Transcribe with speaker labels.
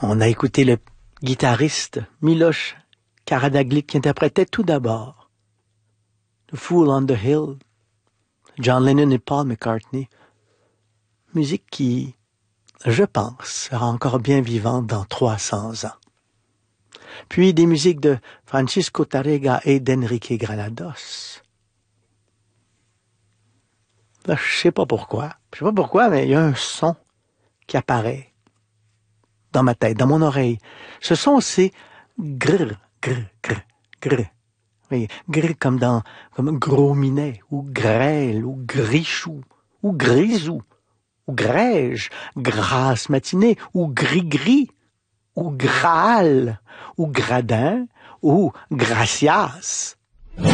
Speaker 1: On a écouté le guitariste Miloš Karađagić qui interprétait tout d'abord The Fool on the Hill, John Lennon et Paul McCartney. Musique qui, je pense, sera encore bien vivante dans 300 ans. Puis des musiques de Francisco Tárrega et d'Enrique Granados. Là, je sais pas pourquoi, mais il y a un son qui apparaît dans ma tête, dans mon oreille. Ce son, c'est grrr, grrr, grrr, grrr. Oui, grrr comme gros minet, ou grêle, ou grichou, ou grisou, ou grège, grasse matinée, ou gris-gris, ou graal, ou gradin, ou gracias.